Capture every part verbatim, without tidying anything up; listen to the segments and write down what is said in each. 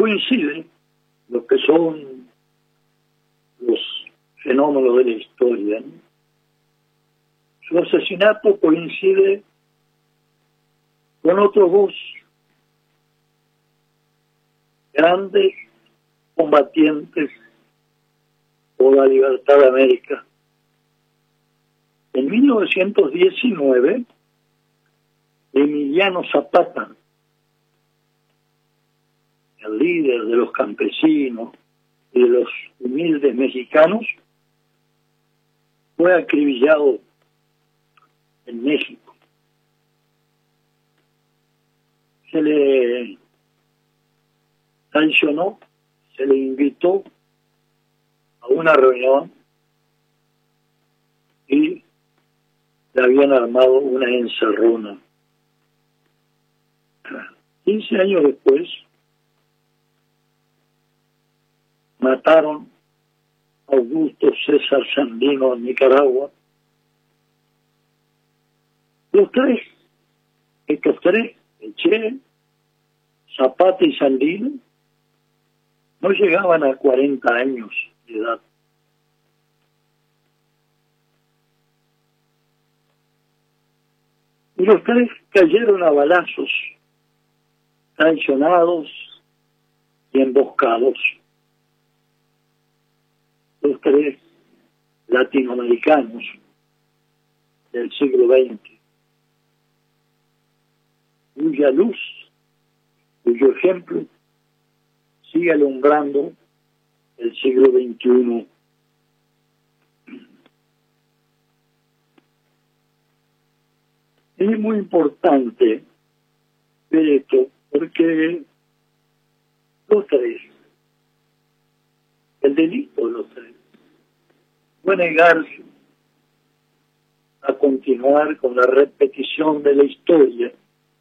coincide lo que son los fenómenos de la historia, ¿no? Su asesinato coincide con otros dos grandes combatientes por la libertad de América. En mil novecientos diecinueve, Emiliano Zapata, el líder de los campesinos y de los humildes mexicanos, fue acribillado en México. Se le sancionó, se le invitó a una reunión y le habían armado una encerrona. quince años después, mataron a Augusto César Sandino en Nicaragua. Los tres, estos tres, el Che, Zapata y Sandino, no llegaban a cuarenta años de edad. Y los tres cayeron a balazos, traicionados y emboscados. Los tres latinoamericanos del siglo veinte, cuya luz, cuyo ejemplo sigue alumbrando el siglo veintiuno. Es muy importante ver esto porque los tres, el delito de los tres, fue negarse a continuar con la repetición de la historia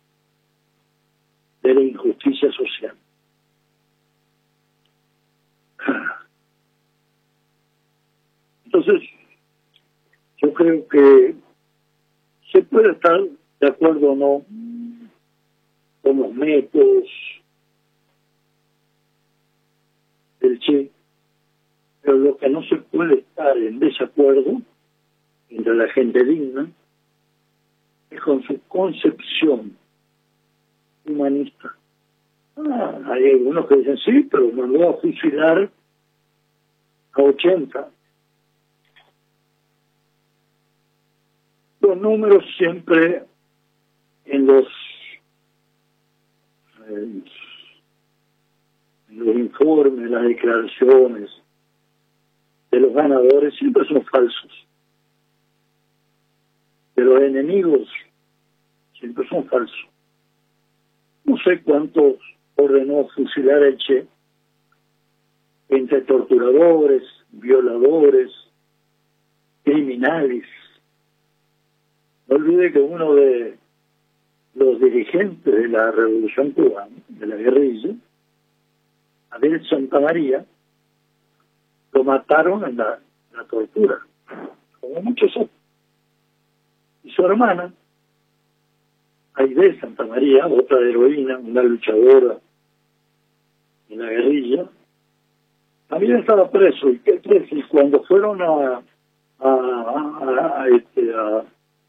de la injusticia social. Entonces, yo creo que se puede estar de acuerdo o no con los métodos del Che, pero lo que no se puede estar en desacuerdo entre la gente digna es con su concepción humanista. Ah, hay algunos que dicen, sí, pero mandó a fusilar a ochenta. Los números siempre en los, eh, en los informes, las declaraciones de los ganadores siempre son falsos. De los enemigos siempre son falsos. No sé cuántos ordenó fusilar el Che, entre torturadores, violadores, criminales. No olvide que uno de los dirigentes de la Revolución Cubana, de la guerrilla, Abel Santamaría, lo mataron en la, la tortura, como muchos otros. Y su hermana, Aide Santamaría, otra heroína, una luchadora en la guerrilla, también estaba preso. ¿Y qué preso? Y cuando fueron a a, a, a, este, a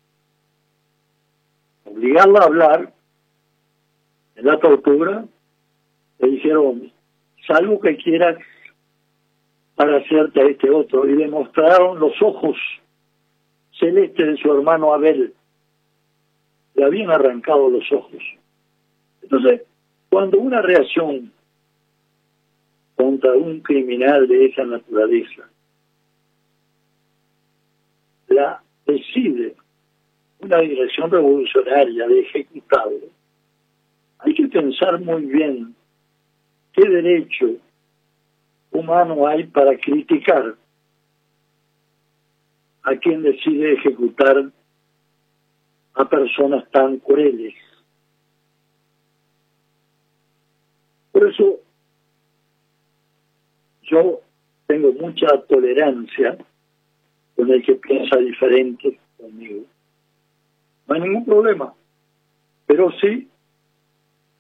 obligarla a hablar en la tortura, le dijeron, salvo que quieras para hacerte a este otro, y le mostraron los ojos celestes de su hermano Abel. Le habían arrancado los ojos. Entonces, cuando una reacción contra un criminal de esa naturaleza la decide una dirección revolucionaria de ejecutarlo, hay que pensar muy bien qué derecho humano hay para criticar a quien decide ejecutar a personas tan crueles. Por eso yo tengo mucha tolerancia con el que piensa diferente conmigo. No hay ningún problema, pero sí